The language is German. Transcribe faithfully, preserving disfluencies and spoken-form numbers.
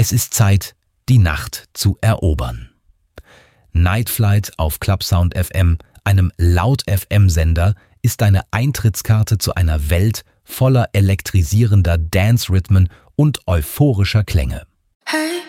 Es ist Zeit, die Nacht zu erobern. Night Flight auf Clubsound F M, einem Laut-F M-Sender, ist deine Eintrittskarte zu einer Welt voller elektrisierender Dance-Rhythmen und euphorischer Klänge. Hey.